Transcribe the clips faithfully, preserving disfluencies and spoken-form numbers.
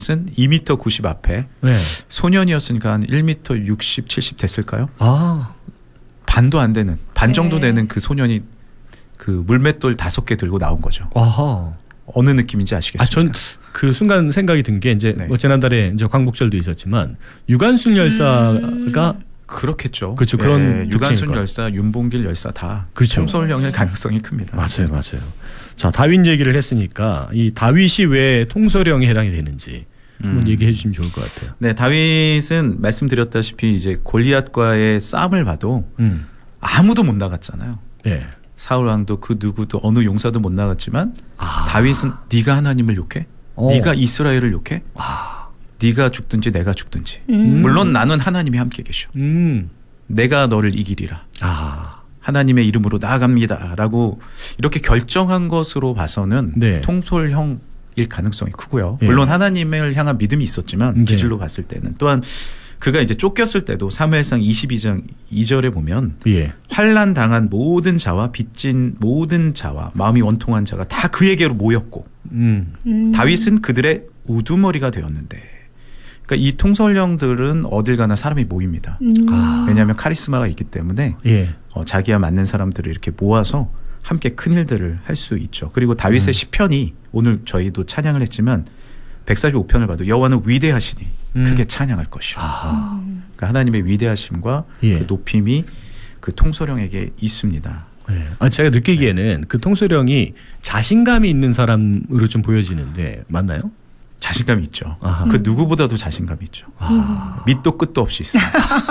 은 이 미터 구십 앞에 네. 소년이었으니까 한 일 미터 육십, 칠십 됐을까요? 아. 반도 안 되는, 반 정도 네. 되는 그 소년이 그 물맷돌 다섯 개 들고 나온 거죠. 아하. 어느 느낌인지 아시겠습니까? 아, 전 그 순간 생각이 든 게 이제 네. 뭐 지난달에 이제 광복절도 있었지만 유관순 열사가 음. 그렇겠죠. 그렇죠. 그런 예, 유관순 특징일 열사, 윤봉길 열사 다 그렇죠. 통솔령일 가능성이 큽니다. 맞아요, 맞아요. 자, 다윈 얘기를 했으니까 이 다윗이 왜 통솔령에 해당이 되는지 한번 음. 얘기해 주시면 좋을 것 같아요. 네, 다윗은 말씀드렸다시피 이제 골리앗과의 싸움을 봐도 음. 아무도 못 나갔잖아요. 네. 사울 왕도 그 누구도 어느 용사도 못 나갔지만 아. 다윗은 네가 하나님을 욕해? 어. 네가 이스라엘을 욕해? 아. 네가 죽든지 내가 죽든지. 음. 물론 나는 하나님이 함께 계셔. 음. 내가 너를 이기리라. 아. 하나님의 이름으로 나아갑니다. 라고 이렇게 결정한 것으로 봐서는 네. 통솔형일 가능성이 크고요. 예. 물론 하나님을 향한 믿음이 있었지만 네. 기질로 봤을 때는 또한 그가 이제 쫓겼을 때도 사무엘상 이십이 장 이 절에 보면 예. 환난 당한 모든 자와 빚진 모든 자와 마음이 원통한 자가 다 그에게로 모였고 음. 음. 다윗은 그들의 우두머리가 되었는데 그러니까 이 통솔령들은 어딜 가나 사람이 모입니다. 음. 아. 왜냐하면 카리스마가 있기 때문에 예. 어, 자기와 맞는 사람들을 이렇게 모아서 함께 큰 일들을 할 수 있죠. 그리고 다윗의 음. 시편이 오늘 저희도 찬양을 했지만 백사십오 편을 봐도 여호와는 위대하시니 음. 크게 찬양할 것이요. 아. 그러니까 하나님의 위대하심과 예. 그 높임이 그 통솔령에게 있습니다. 네. 아, 제가 느끼기에는 그 통솔령이 자신감이 있는 사람으로 좀 보여지는데 맞나요? 자신감이 있죠. 아하. 그 누구보다도 자신감이 있죠. 아. 밑도 끝도 없이 있습니다.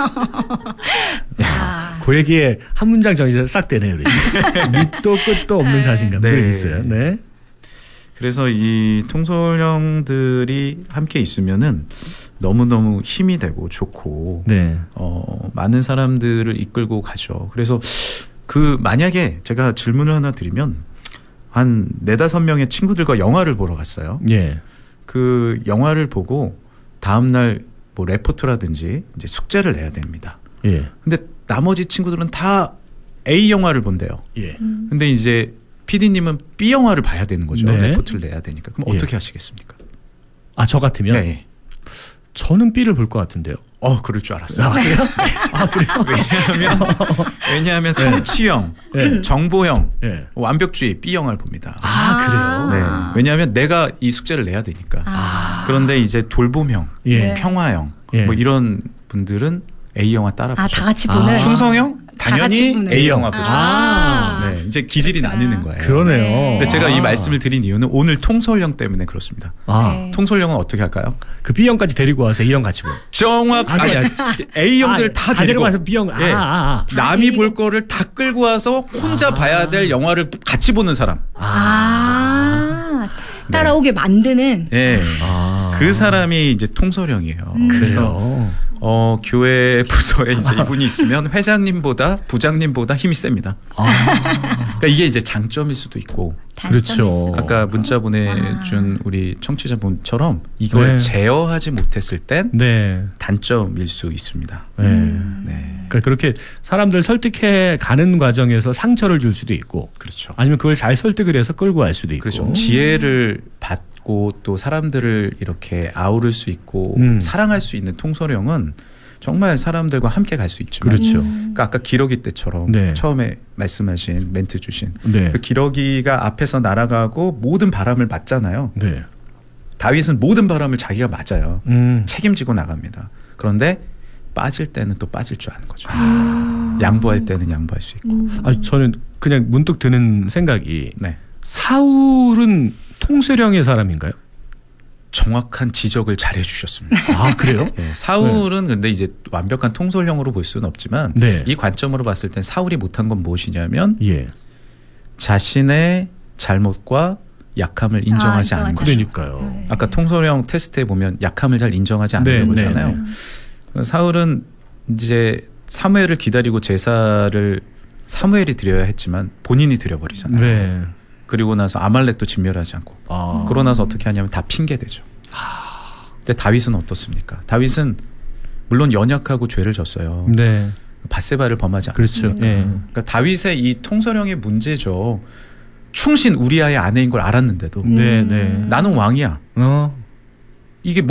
아. 그 얘기에 한 문장 정리해서 싹 되네요. 밑도 끝도 없는 네. 자신감. 네. 늘 있어요. 네. 그래서 이 통솔령들이 함께 있으면은 너무너무 힘이 되고 좋고 네. 어, 많은 사람들을 이끌고 가죠. 그래서 그 만약에 제가 질문을 하나 드리면 한 네다섯 명의 친구들과 영화를 보러 갔어요. 예. 그 영화를 보고 다음날 뭐 레포트라든지 이제 숙제를 내야 됩니다. 예. 근데 나머지 친구들은 다 A 영화를 본대요. 예. 음. 근데 이제 피디님은 B 영화를 봐야 되는 거죠. 네. 레포트를 내야 되니까. 그럼 예. 어떻게 하시겠습니까? 아, 저 같으면 네. 저는 B를 볼 것 같은데요. 어, 그럴 줄 알았어요. 아, 그래요? 아, 그래요? 왜냐하면 왜냐하면 성취형, 예. 정보형, 예. 완벽주의 B 영화를 봅니다. 아, 그래요? 네. 아. 왜냐하면 내가 이 숙제를 내야 되니까. 아. 그런데 이제 돌봄형, 예. 평화형, 예. 뭐 이런 분들은 A 영화 따라 아, 보죠. 다 같이 아. 보는. 충성형 다 같이 당연히 보는. A 영화 보죠. 아. 네, 이제 기질이 나뉘는 거예요. 그러네요. 네. 근데 제가 아. 이 말씀을 드린 이유는 오늘 통솔령 때문에 그렇습니다. 아, 네. 통솔령은 어떻게 할까요? 그 B형까지 데리고 와서 A형 같이 보. 정확 아, 아니, 아니 A형들 아, 다 다 데리고 데리고 와서 B형. 아, 예. 아, 아. 남이 데리고. 볼 거를 다 끌고 와서 혼자 아. 봐야 될 영화를 같이 보는 사람. 아. 따라오게 만드는. 예. 아. 그 사람이 이제 통솔령이에요. 음. 그래서 그래요. 어, 교회 부서에 이제 이분이 있으면 회장님보다 부장님보다 힘이 셉니다. 아. 그러니까 이게 이제 장점일 수도 있고. 그렇죠. 아까 문자 보내준 우리 청취자분처럼 이걸 네. 제어하지 못했을 땐 네. 단점일 수 있습니다. 네. 네. 그러니까 그렇게 사람들 설득해 가는 과정에서 상처를 줄 수도 있고 그렇죠. 아니면 그걸 잘 설득을 해서 끌고 갈 수도 있고. 그렇죠. 지혜를 받고 또 사람들을 이렇게 아우를 수 있고 음. 사랑할 수 있는 통솔령은 정말 사람들과 함께 갈 수 있지만 그렇죠. 음. 그러니까 아까 기러기 때처럼 네. 처음에 말씀하신 멘트 주신 네. 그 기러기가 앞에서 날아가고 모든 바람을 맞잖아요. 네. 다윗은 모든 바람을 자기가 맞아요. 음. 책임지고 나갑니다. 그런데 빠질 때는 또 빠질 줄 아는 거죠. 아. 양보할 때는 양보할 수 있고. 음. 아, 저는 그냥 문득 드는 생각이 네. 사울은 통솔령의 사람인가요? 정확한 지적을 잘 해주셨습니다. 아, 그래요? 예, 사울은 근데 이제 완벽한 통솔령으로 볼 수는 없지만 네. 이 관점으로 봤을 땐 사울이 못한 건 무엇이냐면 예. 자신의 잘못과 약함을 인정하지 아, 않은 인정하지 거죠. 그러니까요. 네. 아까 통솔령 테스트에 보면 약함을 잘 인정하지 네, 않는 네, 거잖아요. 네. 사울은 이제 사무엘을 기다리고 제사를 사무엘이 드려야 했지만 본인이 드려버리잖아요. 네. 그리고 나서 아말렉도 진멸하지 않고 아. 그러고 나서 어떻게 하냐면 다 핑계대죠. 근데 다윗은 어떻습니까? 다윗은 물론 연약하고 죄를 졌어요. 네. 밧세바를 범하지 그렇죠. 않았습니까? 예. 그러니까 다윗의 이 통솔령의 문제죠. 충신 우리아의 아내인 걸 알았는데도 네, 음. 네. 나는 왕이야. 어. 이게